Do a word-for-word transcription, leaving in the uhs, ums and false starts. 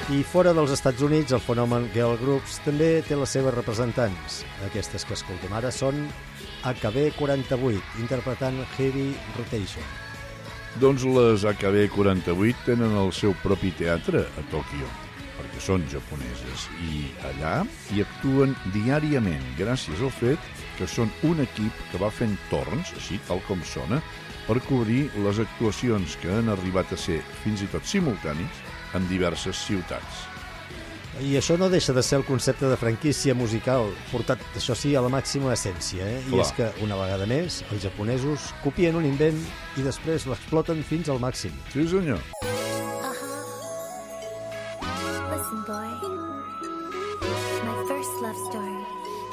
I fora dels Estats Units, el fenomen girl groups també té les seves representants. Aquestes que escoltem ara són A K B quaranta-vuit, interpretant Heavy Rotation. Doncs les A K B quaranta-vuit tenen el seu propi teatre a Tòquio, perquè són japoneses, i allà hi actuen diàriament gràcies al fet que són un equip que va fent torns, així tal com sona, per cobrir les actuacions que han arribat a ser fins i tot simultànies en diverses ciutats. I això no deixa de ser el concepte de franquícia musical, portat, això sí, a la màxima essència, eh? I Clar. és que, una vegada més, els japonesos copien un invent i després l'exploten fins al màxim. Sí, senyor.